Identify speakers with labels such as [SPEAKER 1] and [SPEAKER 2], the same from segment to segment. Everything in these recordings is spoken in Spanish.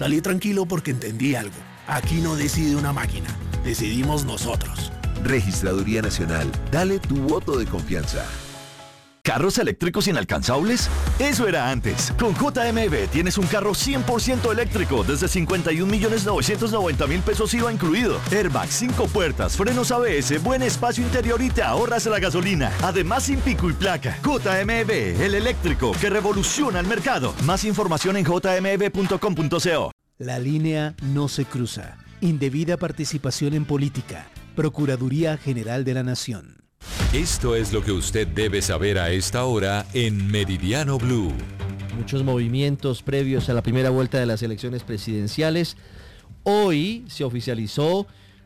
[SPEAKER 1] Salí tranquilo porque entendí algo. Aquí no decide una máquina, decidimos nosotros.
[SPEAKER 2] Registraduría Nacional, dale tu voto de confianza.
[SPEAKER 3] ¿Carros eléctricos inalcanzables? Eso era antes. Con JMB tienes un carro 100% eléctrico desde 51.990.000 pesos IVA incluido. Airbag, 5 puertas, frenos ABS, buen espacio interior y te ahorras la gasolina. Además sin pico y placa. JMB, el eléctrico que revoluciona el mercado. Más información en jmb.com.co.
[SPEAKER 4] La línea no se cruza. Indebida participación en política. Procuraduría General de la Nación.
[SPEAKER 5] Esto es lo que usted debe saber a esta hora en Meridiano Blue.
[SPEAKER 6] Muchos movimientos previos a la primera vuelta de las elecciones presidenciales. Hoy se oficializó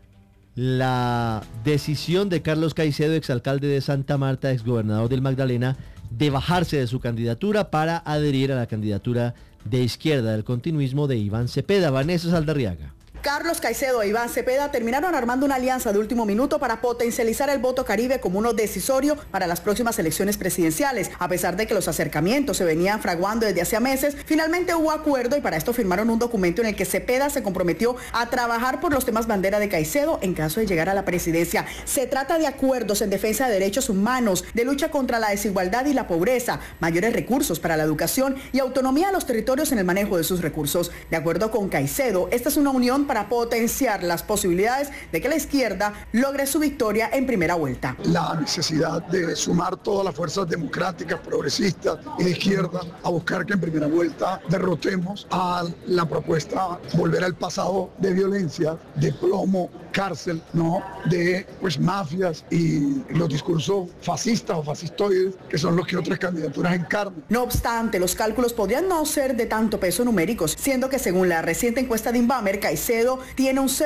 [SPEAKER 6] la decisión de Carlos Caicedo, exalcalde de Santa Marta, exgobernador del Magdalena, de bajarse de su candidatura para adherir a la candidatura de izquierda del continuismo de Iván Cepeda. Vanessa Saldarriaga.
[SPEAKER 7] Carlos Caicedo e Iván Cepeda terminaron armando una alianza de último minuto para potencializar el voto caribe como uno decisorio para las próximas elecciones presidenciales. A pesar de que los acercamientos se venían fraguando desde hace meses, finalmente hubo acuerdo y para esto firmaron un documento en el que Cepeda se comprometió a trabajar por los temas bandera de Caicedo en caso de llegar a la presidencia. Se trata de acuerdos en defensa de derechos humanos, de lucha contra la desigualdad y la pobreza, mayores recursos para la educación y autonomía a los territorios en el manejo de sus recursos. De acuerdo con Caicedo, esta es una unión para potenciar las posibilidades de que la izquierda logre su victoria en primera vuelta.
[SPEAKER 8] La necesidad de sumar todas las fuerzas democráticas, progresistas y de izquierda a buscar que en primera vuelta derrotemos a la propuesta volver al pasado de violencia, de plomo, cárcel, ¿no? De mafias y los discursos fascistas o fascistoides que son los que otras candidaturas encarnan.
[SPEAKER 7] No obstante, los cálculos podrían no ser de tanto peso numéricos, siendo que según la reciente encuesta de Inbamer, Caicedo tiene un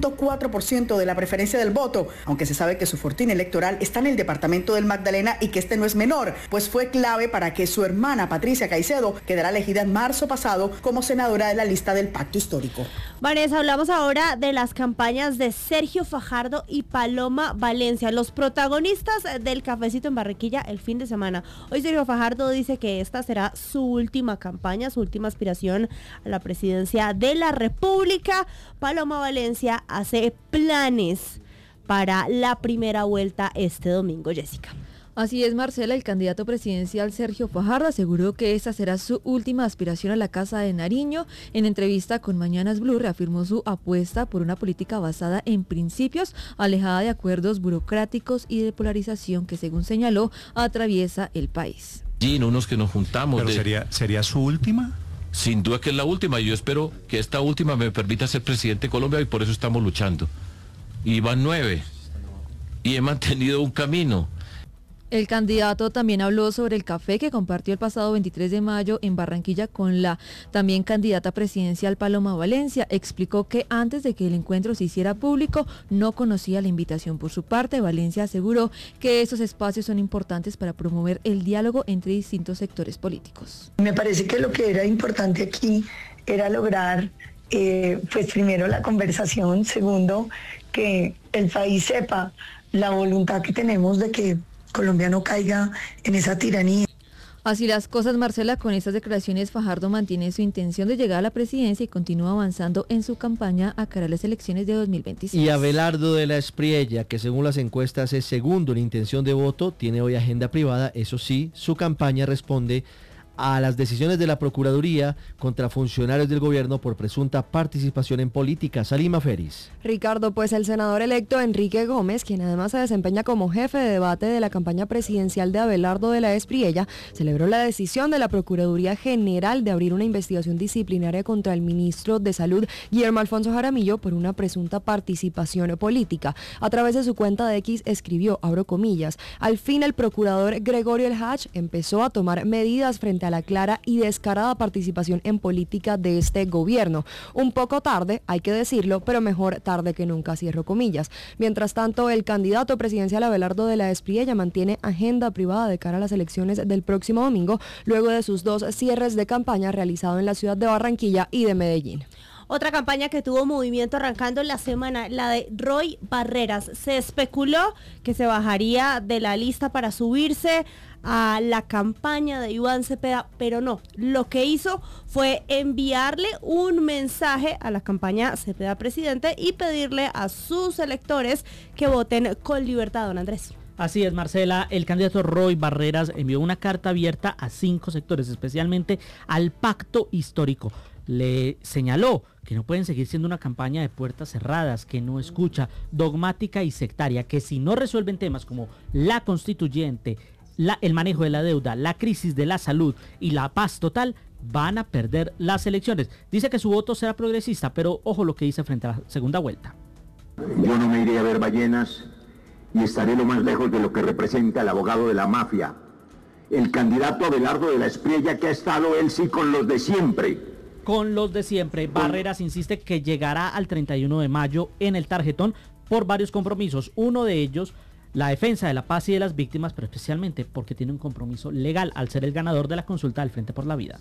[SPEAKER 7] 0.4% de la preferencia del voto, aunque se sabe que su fortín electoral está en el departamento del Magdalena y que este no es menor, pues fue clave para que su hermana Patricia Caicedo quedara elegida en marzo pasado como senadora de la lista del Pacto Histórico.
[SPEAKER 9] Vanessa, hablamos ahora de las campañas de Sergio Fajardo y Paloma Valencia, los protagonistas del cafecito en Barranquilla el fin de semana. Hoy Sergio Fajardo dice que esta será su última campaña, su última aspiración a la presidencia de la República. Paloma Valencia hace planes para la primera vuelta este domingo, Jessica.
[SPEAKER 10] Así es, Marcela, el candidato presidencial Sergio Fajardo aseguró que esta será su última aspiración a la Casa de Nariño. En entrevista con Mañanas Blue reafirmó su apuesta por una política basada en principios, alejada de acuerdos burocráticos y de polarización que, según señaló, atraviesa el país.
[SPEAKER 11] Sí, unos que nos juntamos.
[SPEAKER 12] ¿Pero sería su última?
[SPEAKER 11] Sin duda que es la última, y yo espero que esta última me permita ser presidente de Colombia y por eso estamos luchando. Y van 9, y he mantenido un camino.
[SPEAKER 10] El candidato también habló sobre el café que compartió el pasado 23 de mayo en Barranquilla con la también candidata presidencial Paloma Valencia. Explicó que antes de que el encuentro se hiciera público no conocía la invitación. Por su parte, Valencia aseguró que esos espacios son importantes para promover el diálogo entre distintos sectores políticos.
[SPEAKER 13] Me parece que lo que era importante aquí era lograr, primero la conversación, segundo, que el país sepa la voluntad que tenemos de que Colombia no caiga en esa tiranía.
[SPEAKER 10] Así las cosas, Marcela, con estas declaraciones Fajardo mantiene su intención de llegar a la presidencia y continúa avanzando en su campaña a cara a las elecciones de 2026.
[SPEAKER 6] Y Abelardo de la Espriella, que según las encuestas es segundo en intención de voto, tiene hoy agenda privada. Eso sí, su campaña responde a las decisiones de la Procuraduría contra funcionarios del gobierno por presunta participación en política. Salima Feris.
[SPEAKER 14] Ricardo, pues el senador electo Enrique Gómez, quien además se desempeña como jefe de debate de la campaña presidencial de Abelardo de la Espriella, celebró la decisión de la Procuraduría General de abrir una investigación disciplinaria contra el ministro de Salud, Guillermo Alfonso Jaramillo, por una presunta participación política. A través de su cuenta de X escribió, abro comillas, al fin el procurador Gregorio El Hach empezó a tomar medidas frente a la clara y descarada participación en política de este gobierno. Un poco tarde, hay que decirlo, pero mejor tarde que nunca, cierro comillas. Mientras tanto, el candidato presidencial Abelardo de la Espriella mantiene agenda privada de cara a las elecciones del próximo domingo, luego de sus 2 cierres de campaña realizados en la ciudad de Barranquilla y de Medellín.
[SPEAKER 9] Otra campaña que tuvo movimiento arrancando en la semana, la de Roy Barreras. Se especuló que se bajaría de la lista para subirse a la campaña de Iván Cepeda, pero no. Lo que hizo fue enviarle un mensaje a la campaña Cepeda Presidente y pedirle a sus electores que voten con libertad, don Andrés.
[SPEAKER 15] Así es, Marcela, el candidato Roy Barreras envió una carta abierta a 5 sectores, especialmente al pacto histórico. Le señaló que no pueden seguir siendo una campaña de puertas cerradas, que no escucha, dogmática y sectaria, que si no resuelven temas como la constituyente, el manejo de la deuda, la crisis de la salud y la paz total, van a perder las elecciones. Dice que su voto será progresista, pero ojo lo que dice frente a la segunda vuelta.
[SPEAKER 16] Yo no me iré a ver ballenas y estaré lo más lejos de lo que representa el abogado de la mafia, el candidato Abelardo de la Espriella, que ha estado él sí con los de siempre.
[SPEAKER 15] Con los de siempre. Barreras insiste que llegará al 31 de mayo en el tarjetón por varios compromisos. Uno de ellos, la defensa de la paz y de las víctimas, pero especialmente porque tiene un compromiso legal al ser el ganador de la consulta del Frente por la Vida.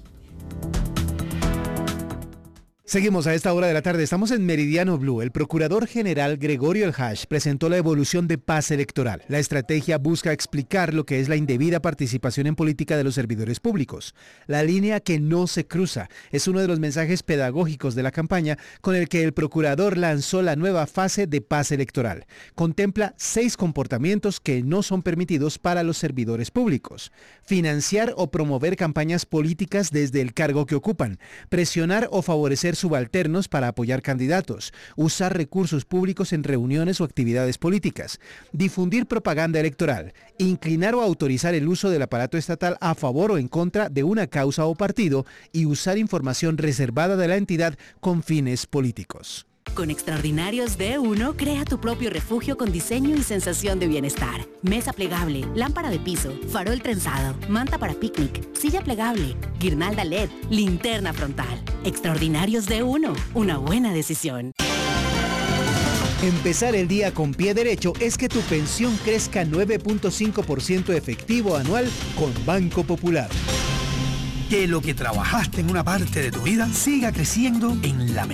[SPEAKER 4] Seguimos a esta hora de la tarde, estamos en Meridiano Blue. El procurador general Gregorio El Hash presentó la evolución de paz electoral. La estrategia busca explicar lo que es la indebida participación en política de los servidores públicos. La línea que no se cruza es uno de los mensajes pedagógicos de la campaña con el que el procurador lanzó la nueva fase de paz electoral. Contempla 6 comportamientos que no son permitidos para los servidores públicos. Financiar o promover campañas políticas desde el cargo que ocupan. Presionar o favorecer subalternos para apoyar candidatos, usar recursos públicos en reuniones o actividades políticas, difundir propaganda electoral, inclinar o autorizar el uso del aparato estatal a favor o en contra de una causa o partido y usar información reservada de la entidad con fines políticos.
[SPEAKER 17] Con Extraordinarios D1, crea tu propio refugio con diseño y sensación de bienestar. Mesa plegable, lámpara de piso, farol trenzado, manta para picnic, silla plegable, guirnalda LED, linterna frontal. Extraordinarios D1, una buena decisión.
[SPEAKER 4] Empezar el día con pie derecho es que tu pensión crezca 9.5% efectivo anual con Banco Popular.
[SPEAKER 1] Que lo que trabajaste en una parte de tu vida siga creciendo en la